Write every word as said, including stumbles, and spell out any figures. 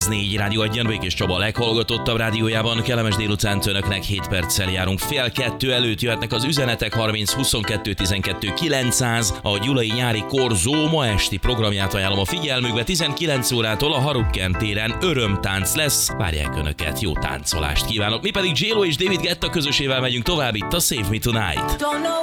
négy Rádió Egyen, Békés Csaba a leghallgatottabb rádiójában. Kellemes délután önöknek, hét perccel járunk. Fél kettő előtt jöhetnek az üzenetek. Harminc huszonkettő tizenkettő kilencszáz. A Gyulai nyári korzó ma esti programját ajánlom a figyelmükbe. tizenkilenc órától a Harukken téren örömtánc lesz. Várják önöket, jó táncolást kívánok. Mi pedig J-Lo és David Guetta közösével megyünk tovább itt a Save Me Tonight.